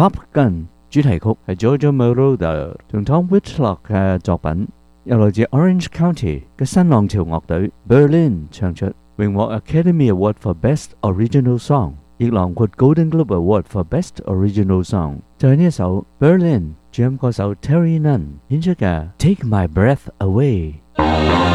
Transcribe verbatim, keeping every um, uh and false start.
Top Gun 主題曲係 Giorgio Moroder 同 Tom Whitlock 嘅作品，由來自 Orange County 嘅新浪潮樂隊 Berlin 唱出，榮獲 Academy Award for Best Original Song， 亦囊括 Golden Globe Award for Best Original Song。就係呢一首 Berlin 主音歌手 Terry Nunn 演出嘅 Take My Breath Away。